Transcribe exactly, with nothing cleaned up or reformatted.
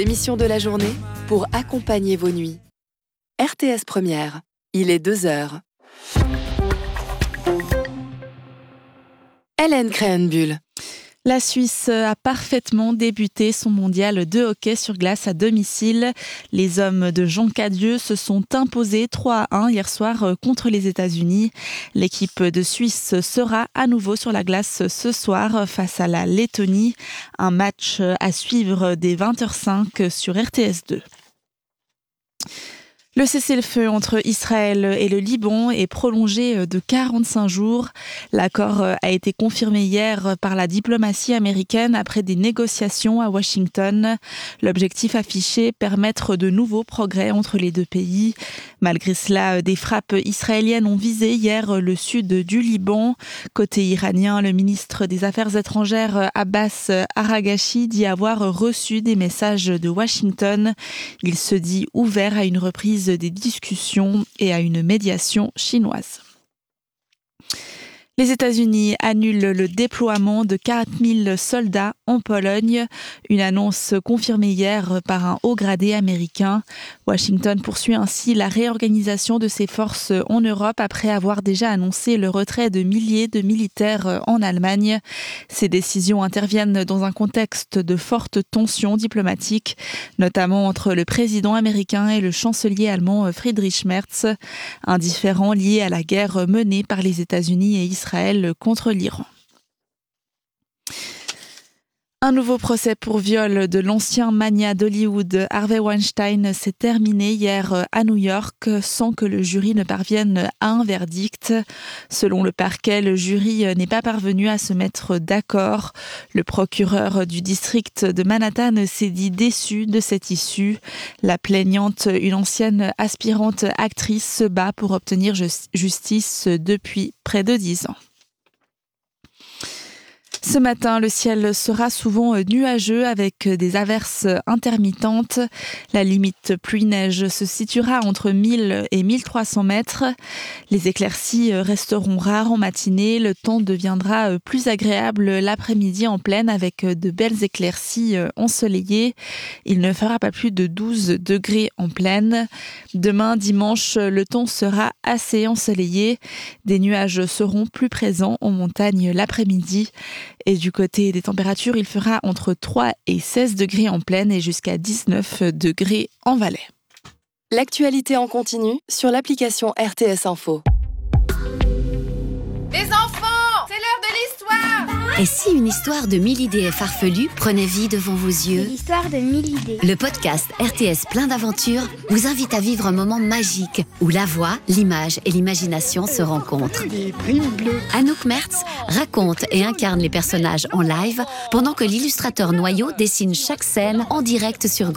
Émission de la journée pour accompagner vos nuits. R T S Première, il est deux heures. Hélène Krähenbühl. La Suisse a parfaitement débuté son mondial de hockey sur glace à domicile. Les hommes de Jean Cadieux se sont imposés trois à un hier soir contre les États-Unis. L'équipe de Suisse sera à nouveau sur la glace ce soir face à la Lettonie. Un match à suivre dès vingt heures cinq sur R T S deux. Le cessez-le-feu entre Israël et le Liban est prolongé de quarante-cinq jours. L'accord a été confirmé hier par la diplomatie américaine après des négociations à Washington. L'objectif affiché, permettre de nouveaux progrès entre les deux pays. Malgré cela, des frappes israéliennes ont visé hier le sud du Liban. Côté iranien, le ministre des Affaires étrangères Abbas Araghachi dit avoir reçu des messages de Washington. Il se dit ouvert à une reprise des discussions et à une médiation chinoise. Les États-Unis annulent le déploiement de quatre mille soldats en Pologne, une annonce confirmée hier par un haut gradé américain. Washington poursuit ainsi la réorganisation de ses forces en Europe après avoir déjà annoncé le retrait de milliers de militaires en Allemagne. Ces décisions interviennent dans un contexte de fortes tensions diplomatiques, notamment entre le président américain et le chancelier allemand Friedrich Merz, un différend lié à la guerre menée par les États-Unis et Israël contre l'Iran. Un nouveau procès pour viol de l'ancien magnat d'Hollywood Harvey Weinstein s'est terminé hier à New York sans que le jury ne parvienne à un verdict. Selon le parquet, le jury n'est pas parvenu à se mettre d'accord. Le procureur du district de Manhattan s'est dit déçu de cette issue. La plaignante, une ancienne aspirante actrice, se bat pour obtenir justice depuis près de dix ans. Ce matin, le ciel sera souvent nuageux avec des averses intermittentes. La limite pluie-neige se situera entre mille et mille trois cents mètres. Les éclaircies resteront rares en matinée. Le temps deviendra plus agréable l'après-midi en plaine avec de belles éclaircies ensoleillées. Il ne fera pas plus de douze degrés en plaine. Demain, dimanche, le temps sera assez ensoleillé. Des nuages seront plus présents en montagne l'après-midi. Et du côté des températures, il fera entre trois et seize degrés en plaine et jusqu'à dix-neuf degrés en Valais. L'actualité en continu sur l'application R T S Info. Les enfants, c'est l'heure de l'histoire! Et si une histoire de mille idées farfelues prenait vie devant vos yeux? C'est l'histoire de mille idées. Le podcast R T S plein d'aventures vous invite à vivre un moment magique où la voix, l'image et l'imagination se rencontrent. Des primes bleues. Anouk Mertz raconte et incarne les personnages en live pendant que l'illustrateur Noyau dessine chaque scène en direct sur